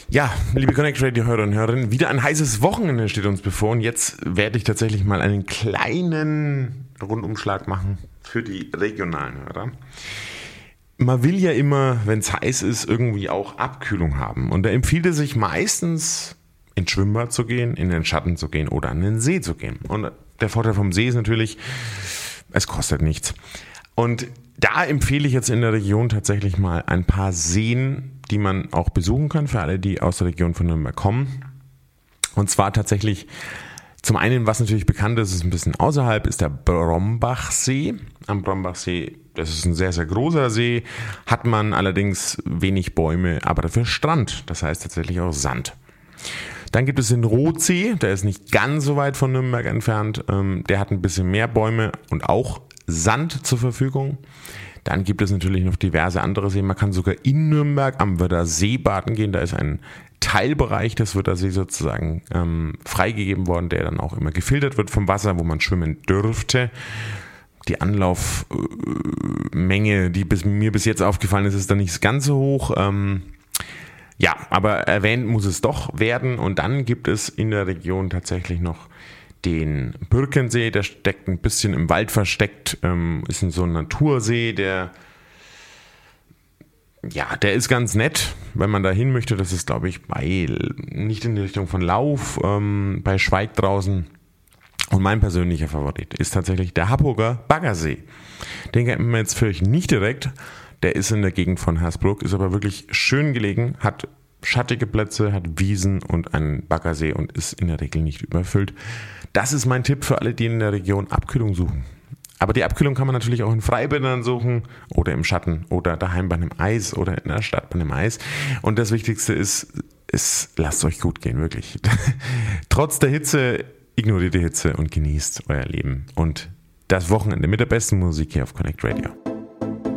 Ja, liebe Connect Radio Hörer und Hörerinnen, wieder ein heißes Wochenende steht uns bevor und jetzt werde ich tatsächlich mal einen kleinen Rundumschlag machen für die regionalen Hörer. Man will ja immer, wenn es heiß ist, irgendwie auch Abkühlung haben und da empfiehlt es sich meistens ins Schwimmbad zu gehen, in den Schatten zu gehen oder an den See zu gehen. Und der Vorteil vom See ist natürlich, es kostet nichts. Und da empfehle ich jetzt in der Region tatsächlich mal ein paar Seen, die man auch besuchen kann, für alle, die aus der Region von Nürnberg kommen. Und zwar tatsächlich, zum einen, was natürlich bekannt ist ein bisschen außerhalb, ist der Brombachsee. Am Brombachsee, das ist ein sehr, sehr großer See, hat man allerdings wenig Bäume, aber dafür Strand, das heißt tatsächlich auch Sand. Dann gibt es den Rothsee, der ist nicht ganz so weit von Nürnberg entfernt, der hat ein bisschen mehr Bäume und auch Sand zur Verfügung. Dann gibt es natürlich noch diverse andere Seen. Man kann sogar in Nürnberg am Wörthersee baden gehen. Da ist ein Teilbereich des Wörthersee sozusagen freigegeben worden, der dann auch immer gefiltert wird vom Wasser, wo man schwimmen dürfte. Die Anlaufmenge, die mir bis jetzt aufgefallen ist, ist dann nicht ganz so hoch. Ja, aber erwähnt muss es doch werden. Und dann gibt es in der Region tatsächlich noch den Birkensee, der steckt ein bisschen im Wald versteckt, ist so ein Natursee, der ist ganz nett, wenn man da hin möchte. Das ist, glaube ich, nicht in die Richtung von Lauf, bei Schweig draußen. Und mein persönlicher Favorit ist tatsächlich der Haburger Baggersee. Den kennt man jetzt vielleicht nicht direkt. Der ist in der Gegend von Hersbruck, ist aber wirklich schön gelegen, hat schattige Plätze, hat Wiesen und einen Baggersee und ist in der Regel nicht überfüllt. Das ist mein Tipp für alle, die in der Region Abkühlung suchen. Aber die Abkühlung kann man natürlich auch in Freibädern suchen oder im Schatten oder daheim bei einem Eis oder in der Stadt bei einem Eis. Und das Wichtigste ist, lasst euch gut gehen, wirklich. Trotz der Hitze, ignoriert die Hitze und genießt euer Leben. Und das Wochenende mit der besten Musik hier auf Connect Radio.